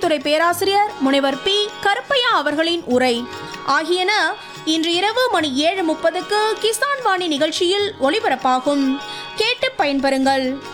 துறை பேராசிரியர் முனைவர் பி கருப்பையா அவர்களின் உரை ஆகியன இன்று இரவு மணி 7:30 கிசான் வாணி நிகழ்ச்சியில் ஒளிபரப்பாகும். கேட்டு பயன்பெறுங்கள்.